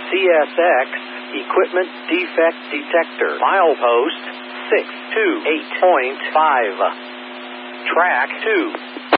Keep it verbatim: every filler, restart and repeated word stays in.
C S X Equipment Defect Detector. Milepost six two eight point five. Track two.